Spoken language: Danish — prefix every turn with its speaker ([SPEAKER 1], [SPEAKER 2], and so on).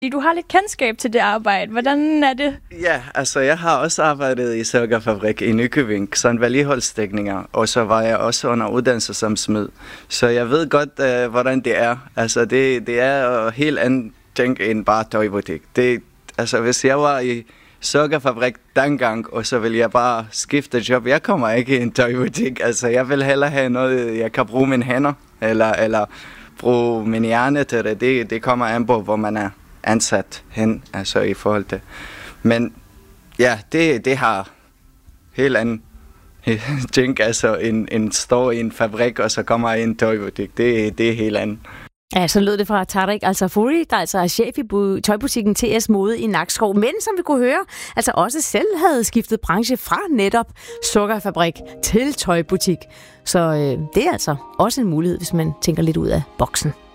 [SPEAKER 1] Du har lidt kendskab til det arbejde. Hvordan er det?
[SPEAKER 2] Ja, altså jeg har også arbejdet i sukkerfabrik i Nykøbing, sådan vedligeholdsdækninger, og så var jeg også under uddannelse som smed. Så jeg ved godt, hvordan det er. Altså det er helt andet ting end bare tøjbutik. Altså hvis jeg var i sukkerfabrik dengang, og så vil jeg bare skifte job. Jeg kommer ikke i en tøjbutik. Altså jeg vil hellere have noget, jeg kan bruge mine hænder, eller bruge min hjerne til det. Det kommer an på, hvor man er ansat hen, altså i forhold til. Men ja, det har helt anden ting, altså en står i en fabrik, og så kommer i en tøjbutik. Det er helt andet.
[SPEAKER 3] Ja, så lød det fra Tarek Al-Safuri, der altså er chef i tøjbutikken TS Mode i Nakskov, men som vi kunne høre, altså også selv havde skiftet branche fra netop sukkerfabrik til tøjbutik. Så det er altså også en mulighed, hvis man tænker lidt ud af boksen.